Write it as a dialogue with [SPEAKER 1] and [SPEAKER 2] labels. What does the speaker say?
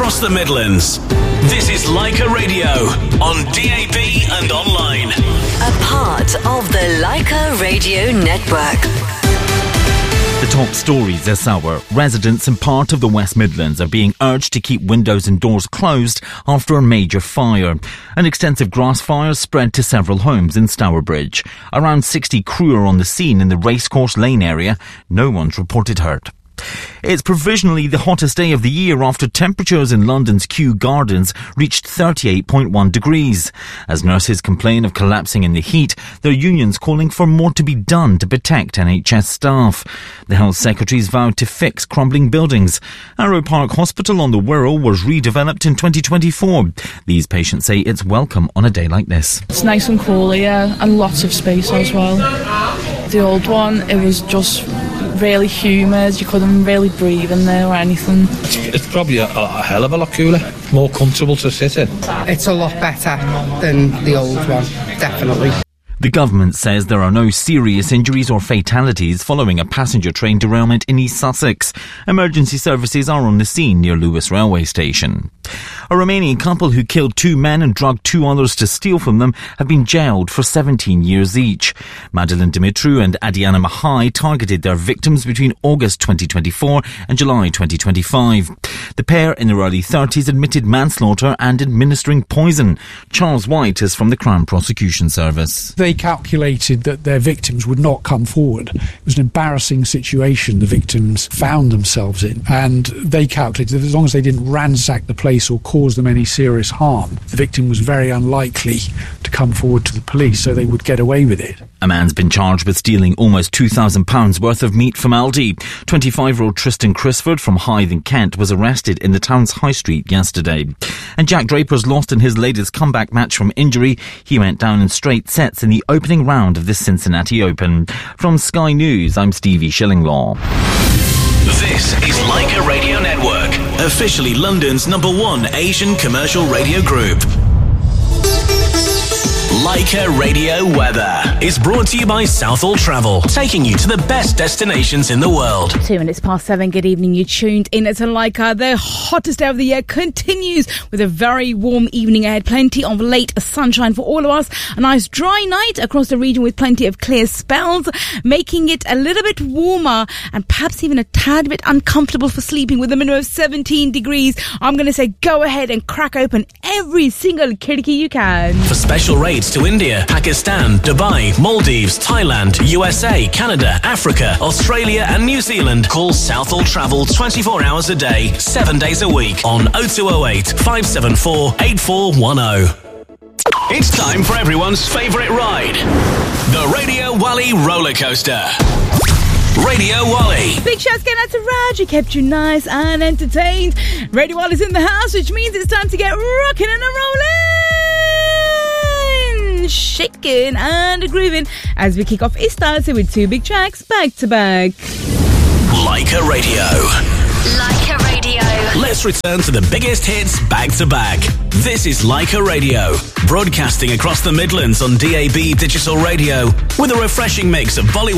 [SPEAKER 1] across the Midlands. This is Leica Radio on DAB and online.
[SPEAKER 2] A part of the Leica Radio Network.
[SPEAKER 3] The top stories this hour. Residents in part of the West Midlands are being urged to keep windows and doors closed after a major fire. An extensive grass fire spread to several homes in Stourbridge. Around 60 crew are on the scene in the Racecourse Lane area. No one's reported hurt. It's provisionally the hottest day of the year after temperatures in London's Kew Gardens reached 38.1 degrees. As nurses complain of collapsing in the heat, their unions calling for more to be done to protect NHS staff. The Health Secretary's vowed to fix crumbling buildings. Arrow Park Hospital on the Wirral was redeveloped in 2024. These patients say it's welcome on a day like this.
[SPEAKER 4] It's nice and cool here and lots of space as well. The old one, it was just really humid. You couldn't really breathe in there or anything.
[SPEAKER 5] It's probably a hell of a lot cooler, more comfortable to sit in.
[SPEAKER 6] It's a lot better than the old one, definitely.
[SPEAKER 3] The government says there are no serious injuries or fatalities following a passenger train derailment in East Sussex. Emergency services are on the scene near Lewis Railway Station. A Romanian couple who killed 2 men and drugged 2 others to steal from them have been jailed for 17 years each. Madeleine Dumitru and Adiana Mihai targeted their victims between August 2024 and July 2025. The pair in their early 30s admitted manslaughter and administering poison. Charles White is from the Crown Prosecution Service.
[SPEAKER 7] They calculated that their victims would not come forward. It was an embarrassing situation the victims found themselves in, and they calculated that as long as they didn't ransack the place or cause them any serious harm, the victim was very unlikely to come forward to the police, so they would get away with it.
[SPEAKER 3] A man's been charged with stealing almost £2,000 worth of meat from Aldi. 25-year-old Tristan Crisford from Hythe in Kent was arrested in the town's high street yesterday. And Jack Draper's lost in his latest comeback match from injury. He went down in straight sets in the opening round of the Cincinnati Open. From Sky News, I'm Stevie Shillinglaw.
[SPEAKER 1] This is Leica Radio Network, officially London's #1 Asian commercial radio group. Leica Radio Weather is brought to you by Southall Travel, taking you to the best destinations in the world.
[SPEAKER 8] 2 minutes past 7. Good evening. You tuned in to Leica. The hottest day of the year continues with a very warm evening ahead. Plenty of late sunshine for all of us. A nice dry night across the region with plenty of clear spells, making it a little bit warmer and perhaps even a tad bit uncomfortable for sleeping with a minimum of 17 degrees. I'm going to say go ahead and crack open every single khidki you can.
[SPEAKER 1] For special rates to India, Pakistan, Dubai, Maldives, Thailand, USA, Canada, Africa, Australia and New Zealand, call Southall Travel 24 hours a day, 7 days a week on 0208 574 8410. It's time for everyone's favourite ride, the Radio Wally roller coaster. Radio Wally.
[SPEAKER 8] Big shouts going out to Raj, who kept you nice and entertained. Radio Wally's in the house, which means it's time to get rocking and a-rolling, shaking and a grooving as we kick off Istase with 2 big tracks back to back.
[SPEAKER 1] Leica Radio.
[SPEAKER 2] Leica Radio.
[SPEAKER 1] Let's return to the biggest hits back to back. This is Leica Radio, broadcasting across the Midlands on DAB digital radio with a refreshing mix of Bollywood